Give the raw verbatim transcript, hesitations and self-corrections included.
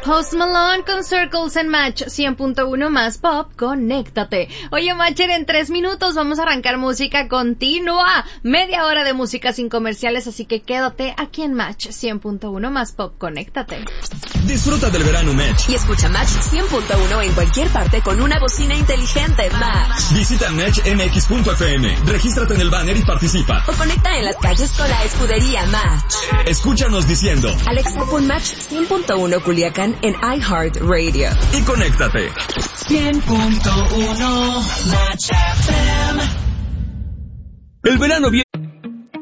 Post Malone con Circles and Match cien punto uno más pop, conéctate. Oye, Matcher, en tres minutos vamos a arrancar música continua, media hora de música sin comerciales, así que quédate aquí en Match cien punto uno más pop, conéctate. Disfruta del verano Match y escucha Match cien punto uno en cualquier parte con una bocina inteligente. Match. Visita match m x punto f m, regístrate en el banner y participa. O conecta en las calles con la escudería Match. Escúchanos diciendo: Alexa, pon Match cien punto uno Culiacán en iHeartRadio. Y conéctate. cien punto uno Match F M. El verano viene